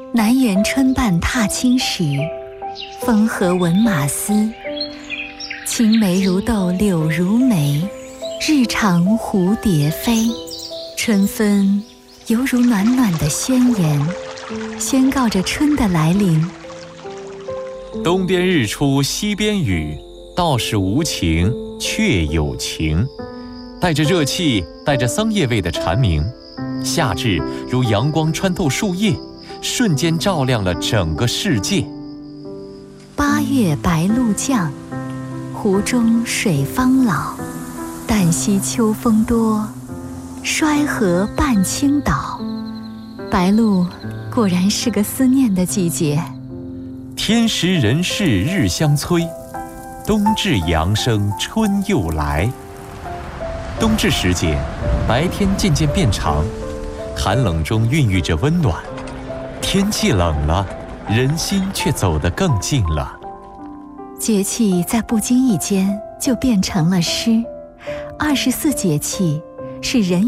南园春半踏青时，风和闻马嘶。青梅如豆柳如眉，日长蝴蝶飞。春分犹如暖暖的宣言，宣告着春的来临。 东边日出西边雨，道是无晴却有晴。带着热气，带着桑叶味的蝉鸣，夏至如阳光穿透树叶，瞬间照亮了整个世界。 八月白露降，湖中水方老。旦夕秋风多，衰河半倾倒。白露果然是个思念的季节。 天时人事日相催，冬至阳生春又来。冬至时节，白天渐渐变长，寒冷中孕育着温暖。天气冷了，人心却走得更近了。 节气在不经意间就变成了诗。24节气是人